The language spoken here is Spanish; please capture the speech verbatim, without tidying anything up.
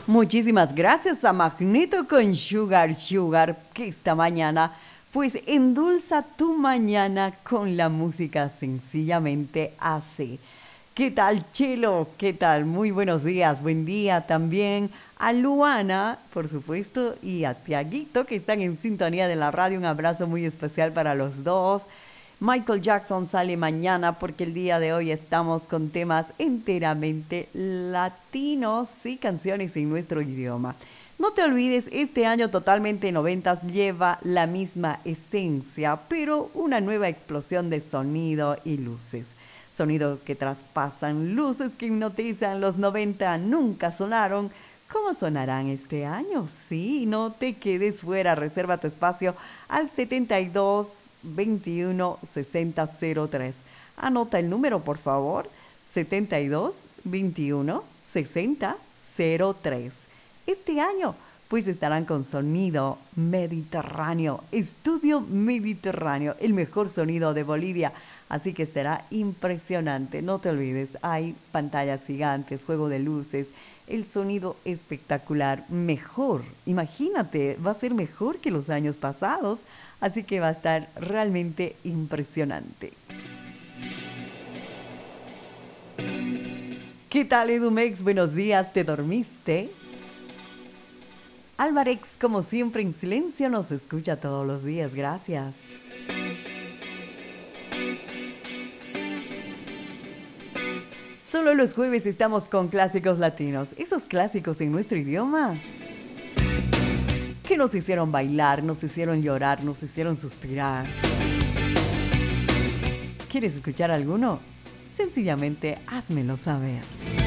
Muchísimas gracias a Magneto con Sugar Sugar, que esta mañana pues endulza tu mañana con la música sencillamente así. ¿Qué tal, Chelo? ¿Qué tal? Muy buenos días, buen día también a Luana, por supuesto, y a Tiaguito, que están en sintonía de la radio. Un abrazo muy especial para los dos. Michael Jackson sale mañana porque el día de hoy estamos con temas enteramente latinos y canciones en nuestro idioma. No te olvides, este año totalmente noventas lleva la misma esencia, pero una nueva explosión de sonido y luces. Sonido que traspasan, luces que hipnotizan. Los noventa nunca sonaron. ¿Cómo sonarán este año? Sí, no te quedes fuera. Reserva tu espacio al setenta y dos veintiuno sesenta cero tres. Anota el número, por favor. setenta y dos veintiuno sesenta cero tres. Este año, pues estarán con sonido mediterráneo. Estudio Mediterráneo, el mejor sonido de Bolivia. Así que será impresionante. No te olvides, hay pantallas gigantes, juego de luces, el sonido espectacular, mejor. Imagínate, va a ser mejor que los años pasados. Así que va a estar realmente impresionante. ¿Qué tal, Edumex? Buenos días, ¿te dormiste? Álvarez, como siempre, en silencio nos escucha todos los días. Gracias. Solo los jueves estamos con clásicos latinos, esos clásicos en nuestro idioma que nos hicieron bailar, nos hicieron llorar, nos hicieron suspirar. ¿Quieres escuchar alguno? Sencillamente házmelo saber.